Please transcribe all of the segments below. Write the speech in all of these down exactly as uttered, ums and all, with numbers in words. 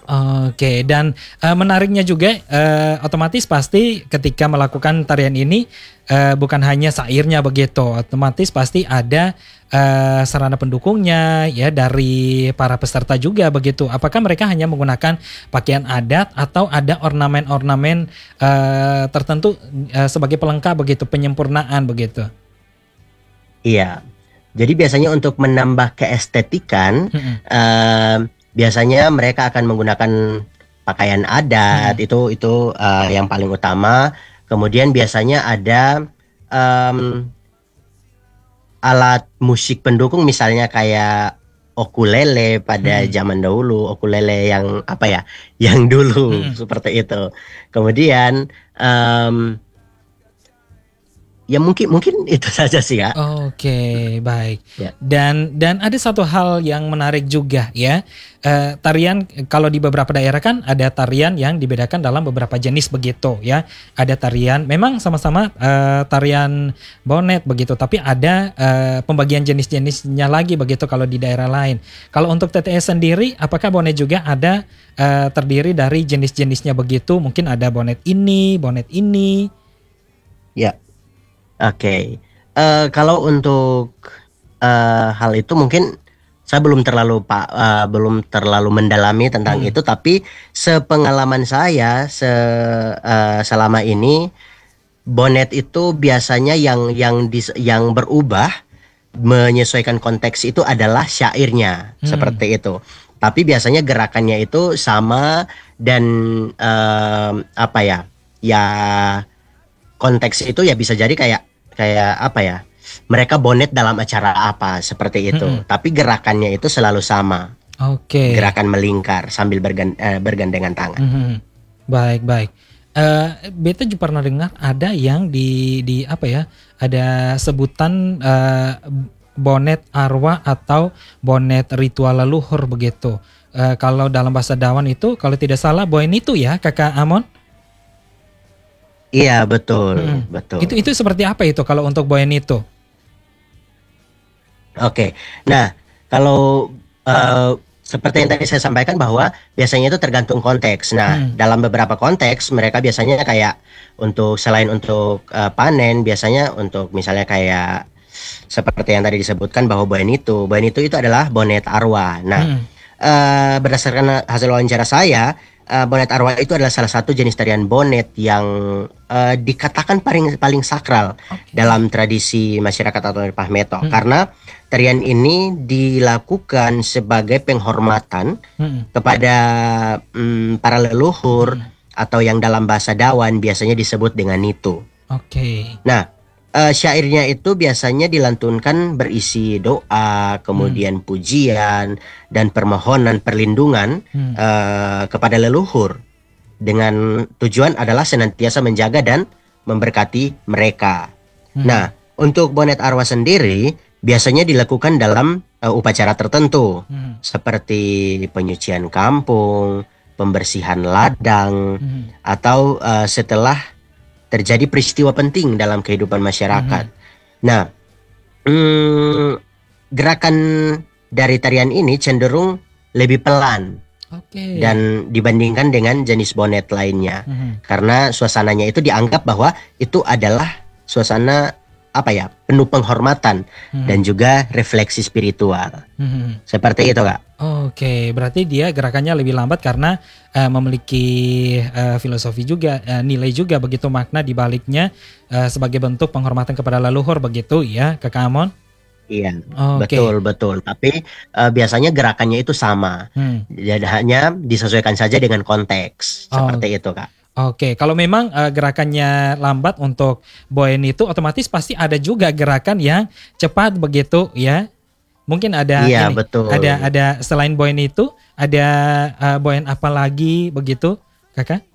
Oke, dan uh, menariknya juga uh, otomatis pasti ketika melakukan tarian ini uh, bukan hanya sairnya begitu, otomatis pasti ada uh, sarana pendukungnya ya dari para peserta juga begitu. Apakah mereka hanya menggunakan pakaian adat atau ada ornamen-ornamen uh, tertentu uh, sebagai pelengkap begitu, penyempurnaan begitu? Iya, jadi biasanya untuk menambah keestetikan. Mm-hmm. uh, Biasanya mereka akan menggunakan pakaian adat, hmm. itu itu uh, yang paling utama. Kemudian biasanya ada um, alat musik pendukung, misalnya kayak ukulele pada hmm. zaman dahulu, ukulele yang apa ya, yang dulu hmm. seperti itu. Kemudian um, ya mungkin mungkin itu saja sih ya. Oke, baik. Ya. Dan dan ada satu hal yang menarik juga ya. Uh, tarian kalau di beberapa daerah kan ada tarian yang dibedakan dalam beberapa jenis begitu ya. Ada tarian memang sama-sama uh, tarian bonet begitu, tapi ada uh, pembagian jenis-jenisnya lagi begitu kalau di daerah lain. Kalau untuk T T S sendiri, apakah bonet juga ada uh, terdiri dari jenis-jenisnya begitu? Mungkin ada bonet ini, bonet ini. Ya. Oke, okay. uh, kalau untuk uh, hal itu mungkin saya belum terlalu pak uh, belum terlalu mendalami tentang hmm. itu, tapi sepengalaman saya se uh, selama ini bonet itu biasanya yang yang dis, yang berubah menyesuaikan konteks itu adalah syairnya hmm. seperti itu. Tapi biasanya gerakannya itu sama dan uh, apa ya ya. Konteks itu ya bisa jadi kayak kayak apa ya, mereka bonet dalam acara apa seperti itu, mm-hmm. tapi gerakannya itu selalu sama. Oke. Okay. Gerakan melingkar sambil bergan, uh, bergandengan tangan. Mm-hmm. Baik baik. Uh, Beta juga pernah dengar ada yang di di apa ya, ada sebutan uh, bonet arwah atau bonet ritual leluhur begitu. Uh, kalau dalam bahasa Dawan itu kalau tidak salah boen itu ya Kakak Amon? Iya betul, hmm. betul. Itu itu seperti apa itu kalau untuk boen itu? Oke, nah kalau uh, seperti yang tadi saya sampaikan bahwa biasanya itu tergantung konteks. Nah hmm. dalam beberapa konteks mereka biasanya kayak untuk selain untuk uh, panen, biasanya untuk misalnya kayak seperti yang tadi disebutkan bahwa boen itu, boen itu itu adalah bonet arwah. Nah hmm. uh, berdasarkan hasil wawancara saya. Uh, bonet arwah itu adalah salah satu jenis tarian bonet yang uh, dikatakan paling paling sakral okay. dalam tradisi masyarakat atau Pahmeto, hmm. karena tarian ini dilakukan sebagai penghormatan hmm. kepada um, para leluhur hmm. atau yang dalam bahasa Dawan biasanya disebut dengan nitu. Oke. Okay. Nah, uh, syairnya itu biasanya dilantunkan berisi doa, kemudian hmm. pujian dan permohonan perlindungan hmm. uh, kepada leluhur dengan tujuan adalah senantiasa menjaga dan memberkati mereka. Hmm. Nah, untuk bonet arwah sendiri biasanya dilakukan dalam uh, upacara tertentu hmm. seperti penyucian kampung, pembersihan ladang, hmm. atau uh, setelah terjadi peristiwa penting dalam kehidupan masyarakat. Mm-hmm. Nah, hmm, gerakan dari tarian ini cenderung lebih pelan, okay. dan dibandingkan dengan jenis bonet lainnya, mm-hmm. karena suasananya itu dianggap bahwa itu adalah suasana apa ya, penuh penghormatan mm-hmm. dan juga refleksi spiritual, mm-hmm. seperti itu Kak. Oke, okay, berarti dia gerakannya lebih lambat karena uh, memiliki uh, filosofi juga, uh, nilai juga begitu, makna di baliknya uh, sebagai bentuk penghormatan kepada leluhur begitu ya, Kakak Amon? Iya, okay. betul betul. Tapi uh, biasanya gerakannya itu sama, hmm. jadi hanya disesuaikan saja dengan konteks, oh. seperti itu Kak. Oke, okay. Kalau memang uh, gerakannya lambat untuk boen itu, otomatis pasti ada juga gerakan yang cepat begitu ya. Mungkin ada iya, ini, betul. ada ada selain boen itu ada uh, boen apa lagi begitu, Kakak?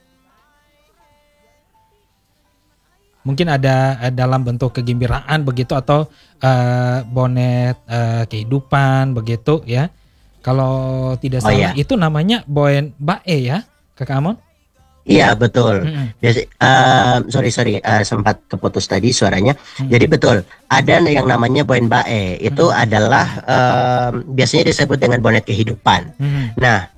Mungkin ada uh, dalam bentuk kegembiraan begitu atau uh, bonet uh, kehidupan begitu ya. Kalau tidak salah oh, iya. itu namanya boen bae ya, Kakak Amon? Iya betul. Mm-hmm. Biasa, uh, sorry sorry uh, sempat keputus tadi suaranya. Mm-hmm. Jadi betul ada yang namanya boen bae. Itu mm-hmm. adalah uh, biasanya disebut dengan bonet kehidupan. Mm-hmm. Nah